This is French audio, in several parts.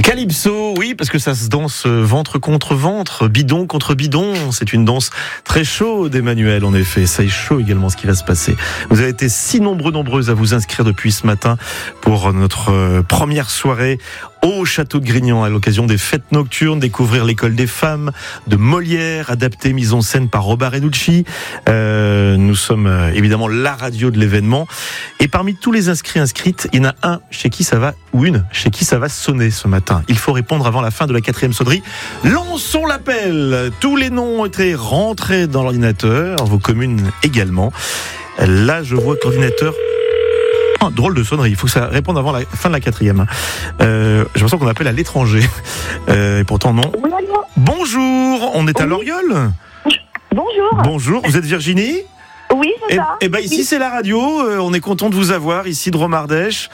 Calypso, oui, parce que ça se danse ventre contre ventre, bidon contre bidon. C'est une danse très chaude, Emmanuel, en effet. Ça est chaud également ce qui va se passer. Vous avez été si nombreuses à vous inscrire depuis ce matin pour notre première soirée au Château de Grignan à l'occasion des fêtes nocturnes, découvrir l'école des femmes de Molière, adaptée, mise en scène par Robert Renucci. Nous sommes évidemment la radio de l'événement. Et parmi tous les inscrites, il y en a un chez qui ça va, ou une chez qui ça va sonner ce matin. Il faut répondre avant la fin de la 4e sonnerie. Lançons l'appel. Tous les noms ont été rentrés dans l'ordinateur, vos communes également. Là, je vois que l'ordinateur... drôle de sonnerie, il faut que ça réponde avant la fin de la 4e. J'ai l'impression qu'on appelle à l'étranger. Et pourtant non. Oui, allô. Bonjour, on est à Loriol. Bonjour. Bonjour, vous êtes Virginie ? Oui, c'est ça. Eh ben ici c'est la radio, on est content de vous avoir ici de Dromardèche.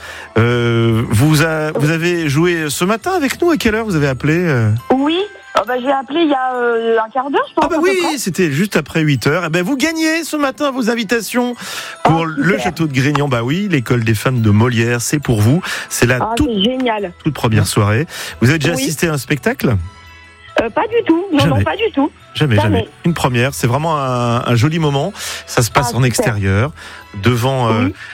Vous avez joué ce matin avec nous, à quelle heure vous avez appelé Oui. J'ai appelé il y a un quart d'heure, je pense. Ah bah oui, c'était juste après 8h. Eh ben vous gagnez ce matin vos invitations pour le Château de Grignan. Bah oui, l'école des femmes de Molière, c'est pour vous. C'est la c'est génial. toute première soirée. Vous avez déjà assisté à un spectacle ? Pas du tout. Non, pas du tout. Jamais. Une première. C'est vraiment un joli moment. Ça se passe en extérieur, devant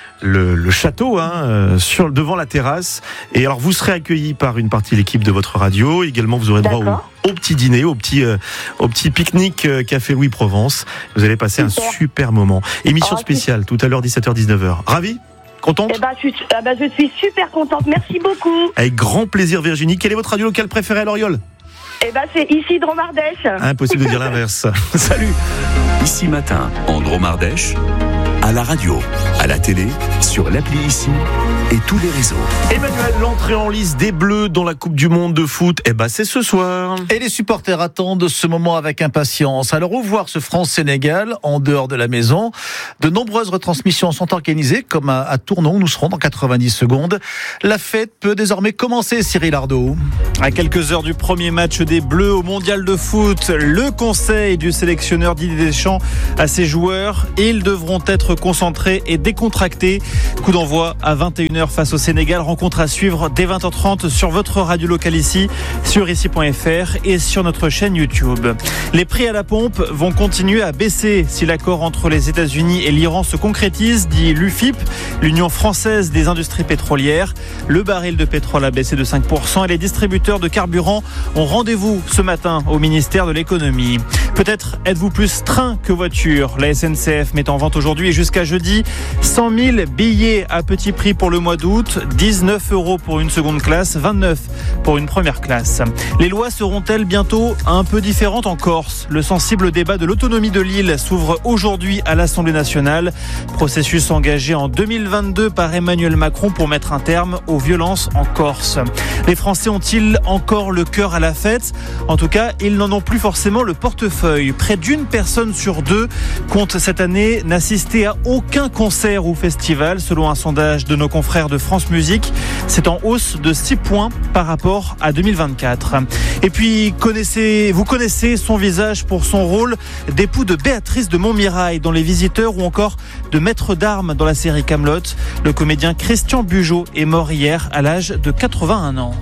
le château, devant la terrasse. Et alors, vous serez accueillis par une partie de l'équipe de votre radio. Également, vous aurez droit au petit dîner, au petit pique-nique Café Louis Provence. Vous allez passer un super moment. Émission spéciale, tout à l'heure, 17h-19h. Ravi ? Contente ? Je suis super contente. Merci beaucoup. Avec grand plaisir, Virginie. Quelle est votre radio locale préférée à Loriol ? C'est ici Dromardèche. Impossible de dire l'inverse. Salut. Ici Matin, en Dromardèche, à la radio, à la télé, sur l'appli Ici et tous les réseaux. Emmanuel, l'entrée en lice des Bleus dans la Coupe du Monde de foot, c'est ce soir. Et les supporters attendent ce moment avec impatience. Alors, où voir ce France-Sénégal en dehors de la maison ? De nombreuses retransmissions sont organisées, comme à Tournon, où nous serons dans 90 secondes. La fête peut désormais commencer, Cyril Ardo. À quelques heures du premier match des Bleus au Mondial de foot, le conseil du sélectionneur Didier Deschamps à ses joueurs, ils devront être concentrés et décontractés. Coup d'envoi à 21h face au Sénégal, rencontre à suivre dès 20h30 sur votre radio locale ici, sur ici.fr et sur notre chaîne YouTube. Les prix à la pompe vont continuer à baisser si l'accord entre les États-Unis et l'Iran se concrétise, dit l'UFIP, l'Union française des industries pétrolières. Le baril de pétrole a baissé de 5% et les distributeurs de carburant ont rendez-vous ce matin au ministère de l'économie. Peut-être êtes-vous plus train que voiture. La SNCF met en vente aujourd'hui et jusqu'à jeudi 100 000 billets à petit prix pour le mois d'août, 19 € pour une seconde classe, 29 pour une première classe. Les lois seront-elles bientôt un peu différentes en Corse ? Le sensible débat de l'autonomie de l'île s'ouvre aujourd'hui à l'Assemblée nationale. Processus engagé en 2022 par Emmanuel Macron pour mettre un terme aux violences en Corse. Les Français ont-ils encore le cœur à la fête ? En tout cas, ils n'en ont plus forcément le portefeuille. Près d'une personne sur deux compte cette année n'assister à aucun concert ou festival, selon un sondage de nos confrères de France Musique. C'est en hausse de 6 points par rapport à 2024. Et puis, vous connaissez son visage pour son rôle d'époux de Béatrice de Montmirail dans Les Visiteurs ou encore de maître d'armes dans la série Kaamelott. Le comédien Christian Bugeaud est mort hier à l'âge de 81 ans.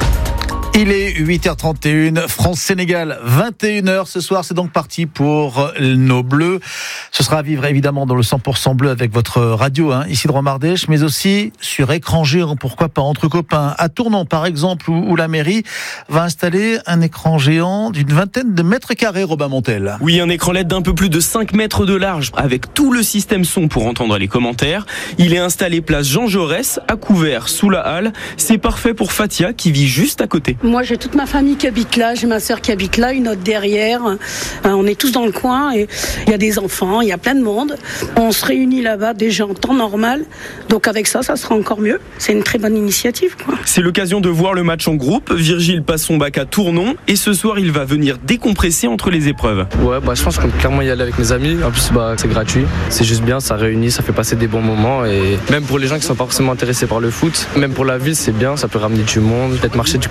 Il est 8h31, France-Sénégal, 21h ce soir. C'est donc parti pour nos Bleus. Ce sera à vivre évidemment dans le 100% bleu avec votre radio, ici de Dromardèche, mais aussi sur écran géant, pourquoi pas entre copains. À Tournon, par exemple, où la mairie va installer un écran géant d'une vingtaine de mètres carrés, Robin Montel. Oui, un écran LED d'un peu plus de 5 mètres de large, avec tout le système son pour entendre les commentaires. Il est installé place Jean Jaurès, à couvert, sous la halle. C'est parfait pour Fatia, qui vit juste à côté. Moi, j'ai toute ma famille qui habite là, j'ai ma sœur qui habite là, une autre derrière. On est tous dans le coin et il y a des enfants, il y a plein de monde. On se réunit là-bas déjà en temps normal. Donc avec ça sera encore mieux. C'est une très bonne initiative, quoi. C'est l'occasion de voir le match en groupe. Virgile passe son bac à Tournon et ce soir, il va venir décompresser entre les épreuves. Ouais, je pense qu'on peut clairement y aller avec mes amis. En plus, c'est gratuit. C'est juste bien, ça réunit, ça fait passer des bons moments. Et même pour les gens qui sont pas forcément intéressés par le foot, même pour la ville, c'est bien, ça peut ramener du monde, peut-être marcher du coup les commerces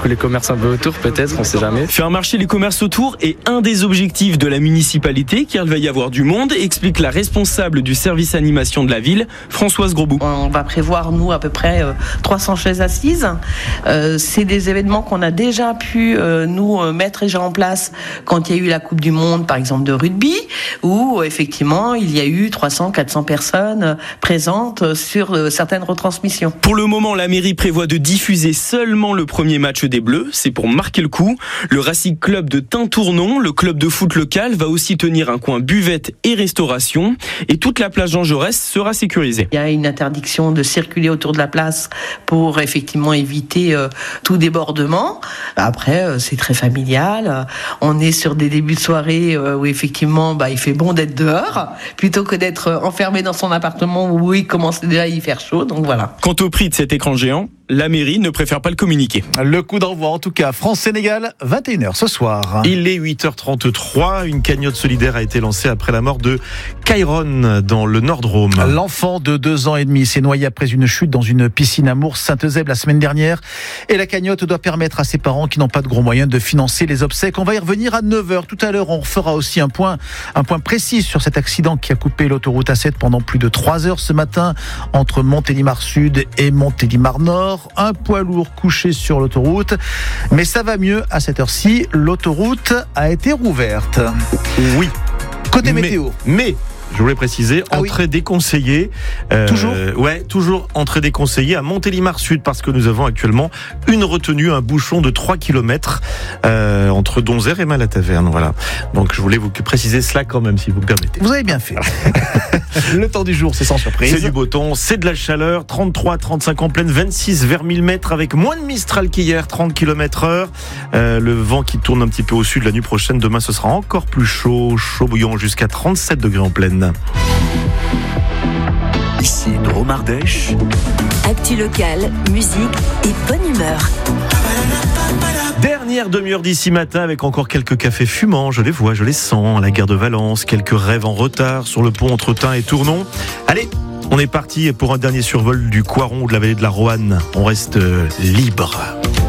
commerce un peu autour, peut-être, on sait jamais. Faire marcher les commerces autour est un des objectifs de la municipalité, car il va y avoir du monde, explique la responsable du service animation de la ville, Françoise Grosbout. On va prévoir, nous, à peu près 300 chaises assises. C'est des événements qu'on a déjà pu, nous, mettre déjà en place quand il y a eu la Coupe du Monde, par exemple, de rugby, où, effectivement, il y a eu 300-400 personnes présentes sur certaines retransmissions. Pour le moment, la mairie prévoit de diffuser seulement le premier match des Bleus. C'est pour marquer le coup. Le Racing Club de Tintournon, le club de foot local, va aussi tenir un coin buvette et restauration. Et toute la place Jean Jaurès sera sécurisée. Il y a une interdiction de circuler autour de la place pour effectivement éviter tout débordement. Après, c'est très familial. On est sur des débuts de soirée où effectivement, il fait bon d'être dehors plutôt que d'être enfermé dans son appartement où il commence déjà à y faire chaud. Donc voilà. Quant au prix de cet écran géant, la mairie ne préfère pas le communiquer. Le coup d'envoi, en tout cas, France-Sénégal, 21h ce soir. Il est 8h33. Une cagnotte solidaire a été lancée après la mort de Kairon dans le Nord-Drôme. L'enfant de 2 ans et demi s'est noyé après une chute dans une piscine à Mours-Saint-Eusèbe la semaine dernière. Et la cagnotte doit permettre à ses parents qui n'ont pas de gros moyens de financer les obsèques. On va y revenir à 9h. Tout à l'heure, on fera aussi un point précis sur cet accident qui a coupé l'autoroute A7 pendant plus de 3 heures ce matin entre Montélimar Sud et Montélimar Nord. Un poids lourd couché sur l'autoroute. Mais ça va mieux à cette heure-ci. L'autoroute a été rouverte. Oui. Côté météo. Mais je voulais préciser, entrée déconseillée. Toujours ? Ouais, toujours entrée déconseillée à Montélimar Sud parce que nous avons actuellement une retenue, un bouchon de 3 km entre Donzère et Malataverne. Voilà. Donc je voulais vous préciser cela quand même, si vous me permettez. Vous avez bien fait. Le temps du jour, c'est sans surprise. C'est du beau temps, c'est de la chaleur, 33, 35 en pleine, 26 vers 1000 mètres avec moins de Mistral qu'hier, 30 km/h. Le vent qui tourne un petit peu au sud la nuit prochaine. Demain, ce sera encore plus chaud bouillant jusqu'à 37 degrés en pleine. Ici Drôme Ardèche. Actu locale, musique et bonne humeur. Dernière demi-heure d'ici matin avec encore quelques cafés fumants, je les vois, je les sens, à la gare de Valence, quelques rêves en retard sur le pont entre Tain et Tournon. Allez, on est parti pour un dernier survol du Coiron ou de la vallée de la Roanne. On reste libre.